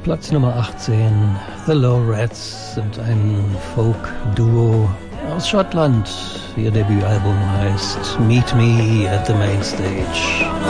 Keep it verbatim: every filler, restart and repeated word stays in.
Platz Nummer achtzehn, The Low Rats sind ein Folk-Duo aus Schottland. Ihr Debütalbum heißt Meet Me at the Main Stage.